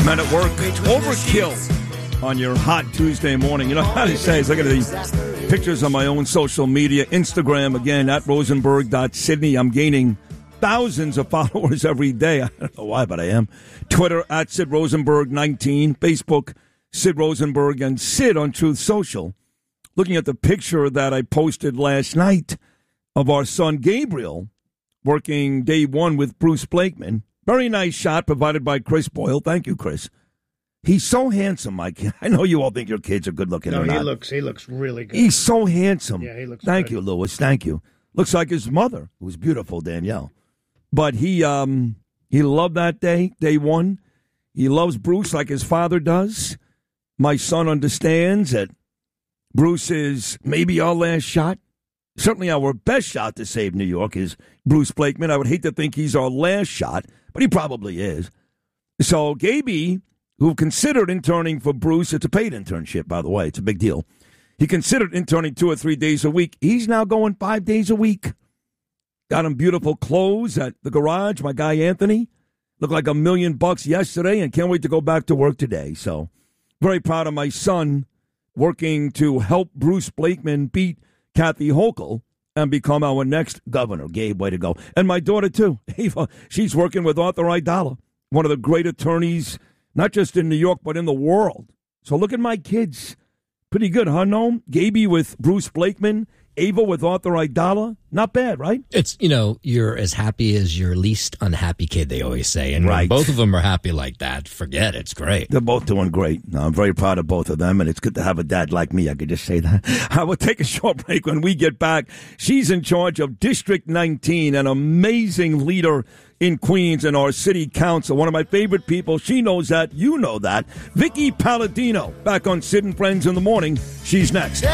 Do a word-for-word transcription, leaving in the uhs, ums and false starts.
Men at work, overkill on your hot Tuesday morning. You know how they say, is look at these pictures on my own social media. Instagram, again, at rosenberg dot sydney. I'm gaining thousands of followers every day. I don't know why, but I am. Twitter, at Sid Rosenberg nineteen. Facebook, Sid Rosenberg, and Sid on Truth Social. Looking at the picture that I posted last night of our son Gabriel working day one with Bruce Blakeman. Very nice shot provided by Chris Boyle. Thank you, Chris. He's so handsome, Mike. I know you all think your kids are good looking. No, or he not. looks he looks really good. He's so handsome. Yeah, he looks Thank good. you, Louis. Thank you. Looks like his mother, who's beautiful, Danielle. But he um he loved that day, day one. He loves Bruce like his father does. My son understands that Bruce is maybe our last shot. Certainly our best shot to save New York is Bruce Blakeman. I would hate to think he's our last shot, but he probably is. So Gaby, who considered interning for Bruce, it's a paid internship, by the way. It's a big deal. He considered interning two or three days a week. He's now going five days a week. Got him beautiful clothes at the garage. My guy Anthony looked like a million bucks yesterday and can't wait to go back to work today. So very proud of my son working to help Bruce Blakeman beat Kathy Hochul and become our next governor. Gabe, way to go. And my daughter, too, Ava, she's working with Arthur Aidala, one of the great attorneys, not just in New York, but in the world. So look at my kids. Pretty good, huh, Noam? Gaby with Bruce Blakeman, Ava with Arthur Aidala. Not bad, right? It's, you know, you're as happy as your least unhappy kid, they always say. And right. when both of them are happy like that, forget it. It's great. They're both doing great. No, I'm very proud of both of them, and it's good to have a dad like me. I could just say that. I will take a short break. When we get back, she's in charge of District nineteen, an amazing leader in Queens and our city council. One of my favorite people. She knows that. You know that. Vicky Palladino, back on Sid and Friends in the Morning. She's next.